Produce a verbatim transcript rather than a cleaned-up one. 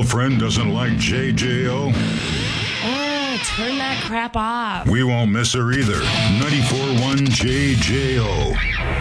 girlfriend doesn't like J J O? Eh, turn that crap off. We won't miss her either. ninety-four point one J J O.